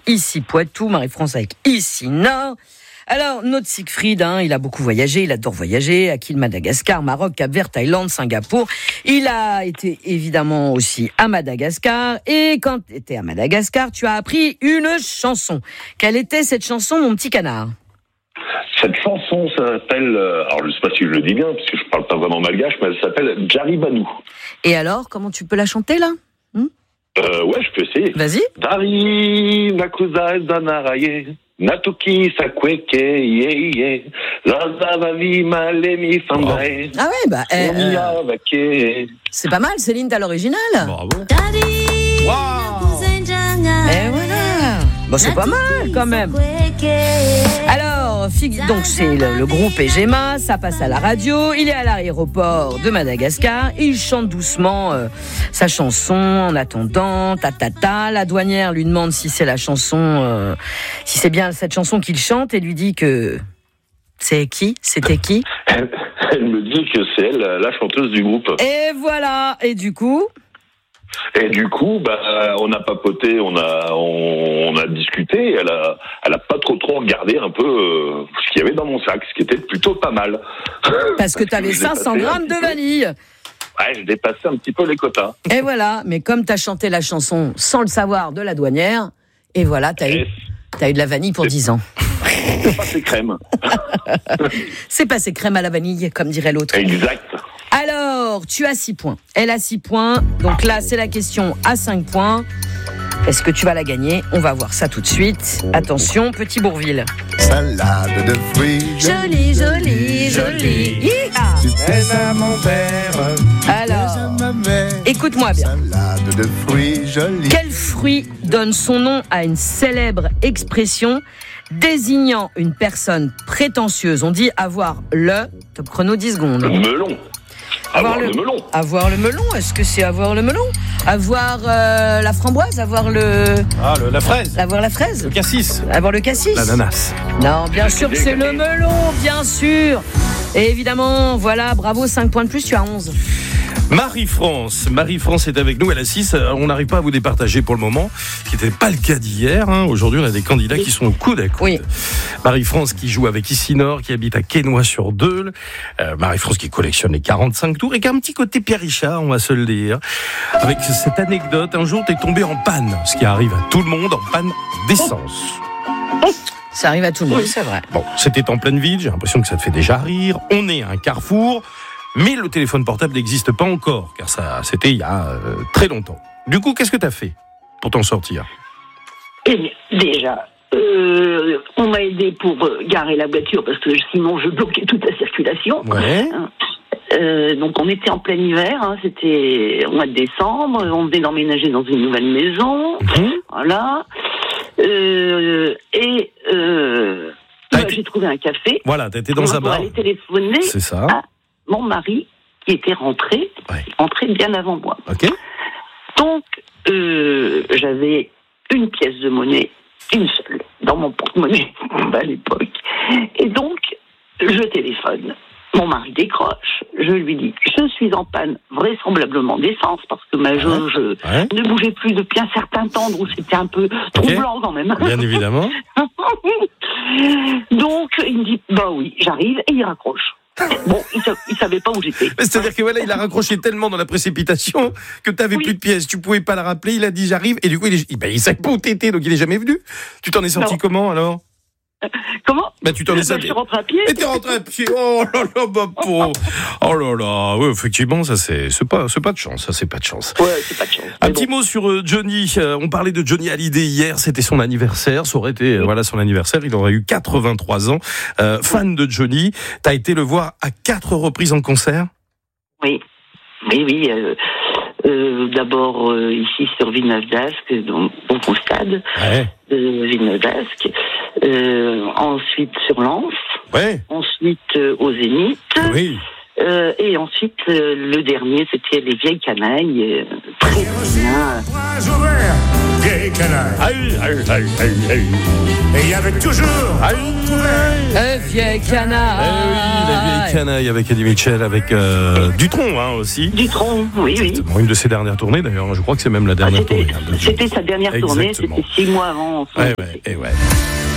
ici Poitou, Marie-France avec ici Nord. Alors, notre Siegfried, il a beaucoup voyagé, il adore voyager, à Madagascar, Maroc, Cap-Vert, Thaïlande, Singapour. Il a été évidemment aussi à Madagascar. Et quand tu étais à Madagascar, tu as appris une chanson. Quelle était cette chanson, mon petit canard ? Cette chanson, ça s'appelle, alors je ne sais pas si je le dis bien, parce que je ne parle pas vraiment malgache, mais elle s'appelle Djaribanou. Et alors, comment tu peux la chanter, là ? Ouais, je peux essayer. Vas-y. Dari nakuza danaraye. Natuki sakweke ye lazavavi malemi fandae. Ah ouais, c'est pas mal, Céline, t'as l'original. Bravo. Wow. Et voilà. Bon, c'est pas mal quand même. Alors, donc c'est le groupe Egema, ça passe à la radio, il est à l'aéroport de Madagascar, et il chante doucement sa chanson en attendant, la douanière lui demande si c'est la chanson, si c'est bien cette chanson qu'il chante, et lui dit que c'était qui Elle me dit que c'est elle, la chanteuse du groupe. Et voilà, et du coup, on a papoté, on a discuté. Elle a pas trop regardé un peu ce qu'il y avait dans mon sac, ce qui était plutôt pas mal. Parce que t'avais 500 grammes de vanille. Ouais, je dépassais un petit peu les quotas. Et voilà, mais comme t'as chanté la chanson sans le savoir de la douanière, et voilà, t'as eu de la vanille pour 10 ans. C'est passé crème. C'est passé crème à la vanille, comme dirait l'autre. Exact. Alors, tu as 6 points. Elle a 6 points. Donc là, c'est la question à 5 points. Est-ce que tu vas la gagner ? On va voir ça tout de suite. Attention, Petit Bourvil. Salade de fruits. Jolie, jolie, jolie. Tu fais à mon père. Alors, écoute-moi bien. Salade de fruits jolis. Quel fruit donne son nom à une célèbre expression désignant une personne prétentieuse ? On dit avoir le... Top chrono 10 secondes. Le melon. Avoir le melon. Avoir le melon, est-ce que c'est avoir le melon ? Avoir la framboise ? Avoir la fraise. Avoir la fraise ? Le cassis. Avoir le cassis ? L'ananas. Non, bien sûr que c'est le melon, bien sûr. Et évidemment, voilà, bravo, 5 points de plus, tu as 11. Marie-France est avec nous, elle a 6. On n'arrive pas à vous départager pour le moment, ce qui n'était pas le cas d'hier. Aujourd'hui, on a des candidats qui sont au coude à coude. Oui. Marie-France qui joue avec Ici-Nord, qui habite à Quesnoy-sur-Deûle. Marie-France qui collectionne les 45 tours et qui a un petit côté Pierre Richard, on va se le dire. Avec cette anecdote, un jour, t'es tombé en panne, ce qui arrive à tout le monde, en panne d'essence. Ça arrive à tout le monde, c'est vrai. Bon, c'était en pleine ville, j'ai l'impression que ça te fait déjà rire. On est à un carrefour. Mais le téléphone portable n'existe pas encore, car ça, c'était il y a très longtemps. Du coup, qu'est-ce que tu as fait pour t'en sortir ? Eh bien, déjà, on m'a aidé pour garer la voiture, parce que sinon je bloquais toute la circulation. Ouais. Donc on était en plein hiver, c'était au mois de décembre, on venait d'emménager dans une nouvelle maison, voilà. J'ai trouvé un café. Voilà, t'as été dans un bar. Pour aller téléphoner. C'est ça. À mon mari, qui était rentré bien avant moi. Ok. Donc, j'avais une pièce de monnaie, une seule, dans mon porte-monnaie à l'époque. Et donc, je téléphone. Mon mari décroche. Je lui dis, je suis en panne, vraisemblablement d'essence, parce que ma jauge ne bougeait plus depuis un certain temps, donc c'était un peu troublant quand même. Bien évidemment. Donc, il me dit, bah oui, j'arrive, et il raccroche. Bon, il savait pas où j'étais. C'est-à-dire que voilà, il a raccroché tellement dans la précipitation que t'avais plus de pièces, tu pouvais pas la rappeler, il a dit j'arrive, et du coup il savait pas où t'étais, donc il est jamais venu. Tu t'en es sorti comment alors ? Comment ? Tu t'en es sorti. Je suis rentré à pied. Et t'es rentré à pied. Oh là là, ma pauvre. Oh là là. Oui, effectivement, ça c'est pas de chance. Ça c'est pas de chance. Ouais, c'est pas de chance. Un petit mot sur Johnny. On parlait de Johnny Hallyday hier. C'était son anniversaire. Ça aurait été son anniversaire. Il aurait eu 83 ans. Fan de Johnny. T'as été le voir à 4 reprises en concert. Oui. D'abord ici sur Villeneuve-d'Ascq, donc au stade de Villeneuve-d'Ascq. Ensuite sur Lens. Ouais. Ensuite au Zénith. Oui. Et ensuite le dernier, c'était les Vieilles Canailles. Très bien. vieille canaille. Et il y avait toujours Vieille canaille. La vieille canaille avec Eddie Mitchell, avec Dutronc aussi. Dutronc, oui. Bon, une de ses dernières tournées d'ailleurs, je crois que c'est même la dernière tournée. C'était sa dernière tournée, Exactement. c'était 6 mois avant. Ouais.